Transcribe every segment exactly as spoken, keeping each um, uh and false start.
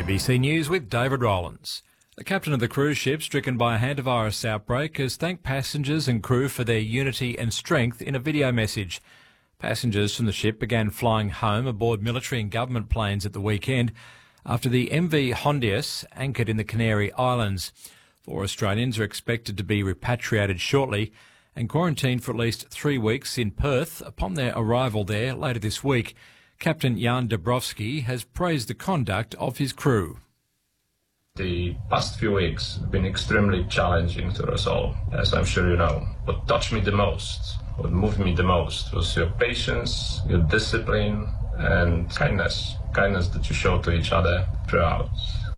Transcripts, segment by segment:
B C News with David Rowlands. The captain of the cruise ship stricken by a hantavirus outbreak has thanked passengers and crew for their unity and strength in a video message. Passengers from the ship began flying home aboard military and government planes at the weekend after the M V Hondius anchored in the Canary Islands. Four Australians are expected to be repatriated shortly and quarantined for at least three weeks in Perth upon their arrival there later this week. Captain Jan Dabrowski has praised the conduct of his crew. The past few weeks have been extremely challenging to us all, as I'm sure you know. What touched me the most, what moved me the most, was your patience, your discipline, and kindness. Kindness that you showed to each other throughout.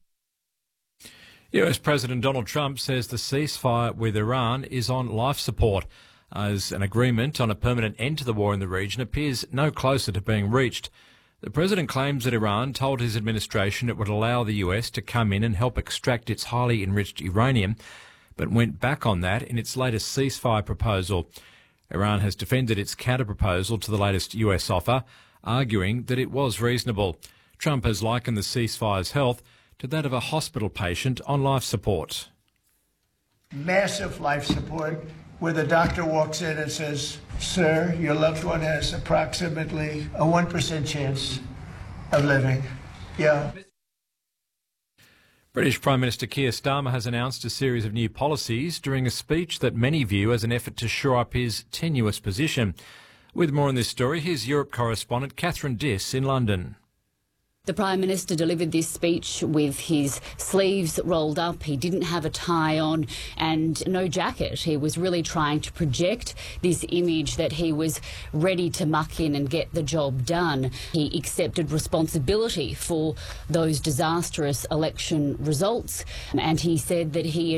U S President Donald Trump says the ceasefire with Iran is on life support, as an agreement on a permanent end to the war in the region appears no closer to being reached. The president claims that Iran told his administration it would allow the U S to come in and help extract its highly enriched uranium, but went back on that in its latest ceasefire proposal. Iran has defended its counter-proposal to the latest U S offer, arguing that it was reasonable. Trump has likened the ceasefire's health to that of a hospital patient on life support. Massive life support, where the doctor walks in and says, "Sir, your loved one has approximately a one percent chance of living." Yeah. British Prime Minister Keir Starmer has announced a series of new policies during a speech that many view as an effort to shore up his tenuous position. With more on this story, here's Europe correspondent Catherine Diss in London. The Prime Minister delivered this speech with his sleeves rolled up. He didn't have a tie on and no jacket. He was really trying to project this image that he was ready to muck in and get the job done. He accepted responsibility for those disastrous election results, and he said that he